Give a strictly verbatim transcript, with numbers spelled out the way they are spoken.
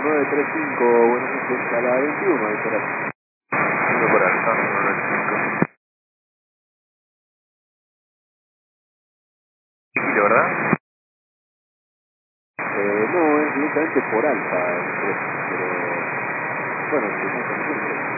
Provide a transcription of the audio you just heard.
nueve tres cinco, buenas noches, a la veintiuno, ahí será. Sigo por alfa, uno nueve cinco. Kilo, ¿verdad? Eh, no, es directamente por alfa, pero bueno, si no,